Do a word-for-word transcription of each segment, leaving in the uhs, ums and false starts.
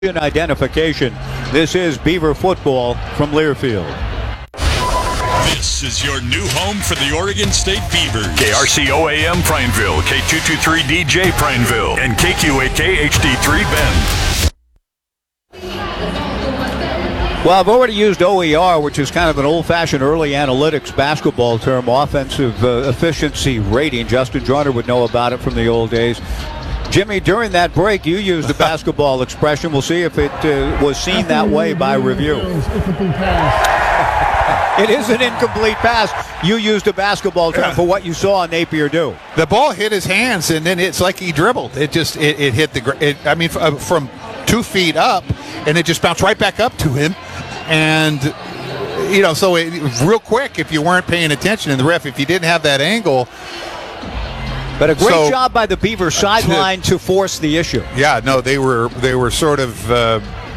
Identification. This is Beaver football from Learfield. This is your new home for the Oregon State Beavers. K R C O A M Prineville, K two twenty-three D J Prineville, and K Q A K H D three Bend. Well, I've already used O E R, which is kind of an old-fashioned early analytics basketball term, offensive uh, efficiency rating. Justin Joyner would know about it from the old days. Jimmy, during that break, you used a basketball expression. We'll see if it uh, was seen that way by review. It is an incomplete pass. You used a basketball term for what you saw Napier do. The ball hit his hands, and then it's like he dribbled. It just it, it hit the. It, I mean, uh, from two feet up, and it just bounced right back up to him, and you know, so it, real quick. If you weren't paying attention, and the ref, if you didn't have that angle. But a great so, job by the Beavers sideline to force the issue. Yeah, no, they were they were sort of uh,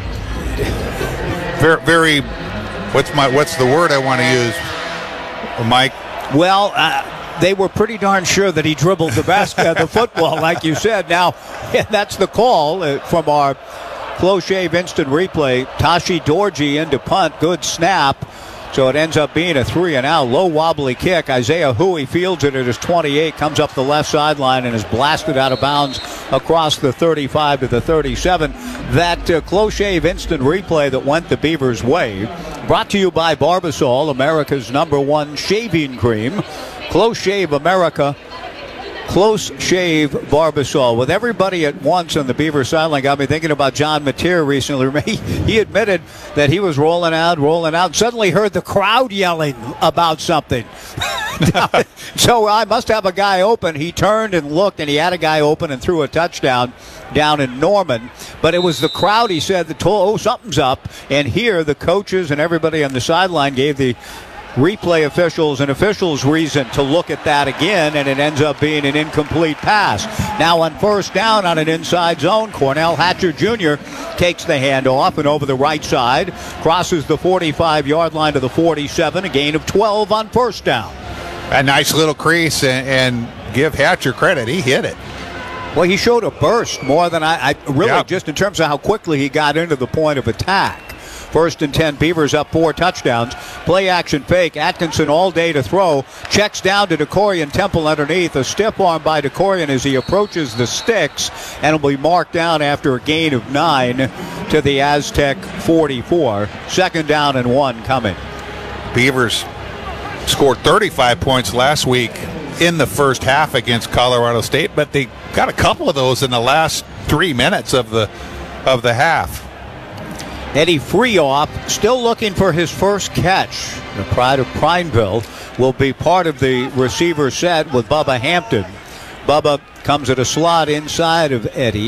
very very. What's my what's the word I want to use, Mike? Well, uh, they were pretty darn sure that he dribbled the basket, uh, the football, like you said. Now, that's the call uh, from our Close-Shave instant replay. Tashi Dorji into punt, good snap. So it ends up being a three and out, low wobbly kick. Isaiah Huey fields it at his twenty-eight, comes up the left sideline and is blasted out of bounds across the thirty-five to the thirty-seven. That uh, Close-Shave instant replay that went the Beavers' way, brought to you by Barbasol, America's number one shaving cream. Close-Shave America. Close Shave Barbasol. With everybody at once on the Beaver sideline, got me thinking about John Mateer recently. He, he admitted that he was rolling out, rolling out, suddenly heard the crowd yelling about something. So I must have a guy open. He turned and looked, and he had a guy open and threw a touchdown down in Norman. But it was the crowd, he said, that told, oh, something's up. And here, the coaches and everybody on the sideline gave the replay officials and officials reason to look at that again, and it ends up being an incomplete pass. Now on first down on an inside zone, Cornell Hatcher Junior takes the handoff and over the right side, crosses the forty-five-yard line to the forty-seven, a gain of twelve on first down. A nice little crease, and, and give Hatcher credit, he hit it. Well, he showed a burst more than I, I really, yep. just in terms of how quickly he got into the point of attack. First and ten, Beavers up four touchdowns. Play action fake. Atkinson all day to throw. Checks down to DeCorian Temple underneath. A stiff arm by DeCorian as he approaches the sticks, and will be marked down after a gain of nine to the Aztec forty-four. Second down and one coming. Beavers scored thirty-five points last week in the first half against Colorado State, but they got a couple of those in the last three minutes of the of the half. Eddie Freoff still looking for his first catch. The pride of Prineville will be part of the receiver set with Bubba Hampton. Bubba comes at a slot inside of Eddie.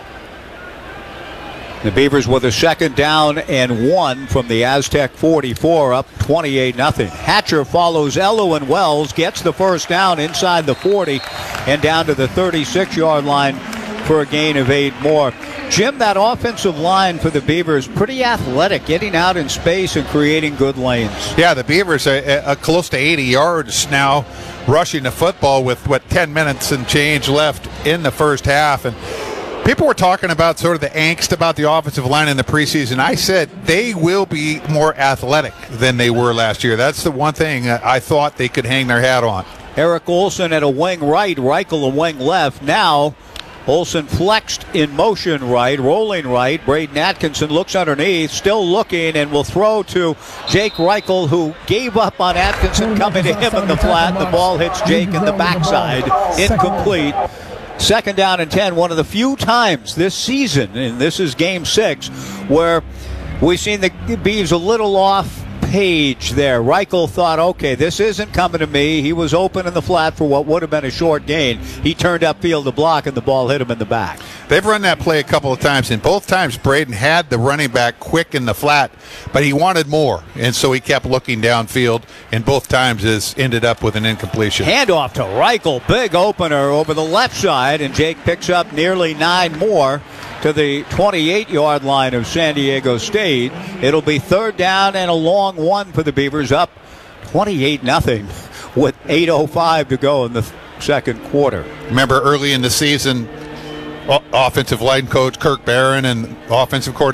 The Beavers with a second down and one from the Aztec forty-four, up twenty-eight nothing. Hatcher follows Elo and Wells, gets the first down inside the forty and down to the thirty-six-yard line for a gain of eight more. Jim, that offensive line for the Beavers, pretty athletic, getting out in space and creating good lanes. Yeah, the Beavers are uh, close to eighty yards now, rushing the football with, what, ten minutes and change left in the first half. And people were talking about sort of the angst about the offensive line in the preseason. I said they will be more athletic than they were last year. That's the one thing I thought they could hang their hat on. Eric Olson at a wing right, Reichel a wing left. Now Olson flexed in motion right, rolling right. Braden Atkinson looks underneath, still looking, and will throw to Jake Reichel, who gave up on Atkinson coming to him in the flat. The ball hits Jake in the backside. Incomplete. Second down and ten. One of the few times this season, and this is game six, where we've seen the Beavs a little off page there. Reichel thought, okay, this isn't coming to me. He was open in the flat for what would have been a short gain. He turned upfield to block, and the ball hit him in the back. They've run that play a couple of times, and both times Braden had the running back quick in the flat, but he wanted more, and so he kept looking downfield, and both times has ended up with an incompletion. Handoff to Reichel, big opener over the left side, and Jake picks up nearly nine more to the twenty-eight-yard line of San Diego State. It'll be third down and a long one for the Beavers, up twenty-eight nothing with eight oh five to go in the second quarter. Remember early in the season, o- offensive line coach Kirk Barron and offensive coordinator